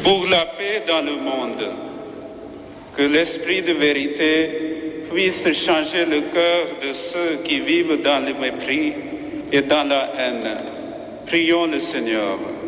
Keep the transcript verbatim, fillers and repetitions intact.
pour la paix dans le monde. Que l'esprit de vérité puisse changer le cœur de ceux qui vivent dans le mépris et dans la haine. Prions le Seigneur.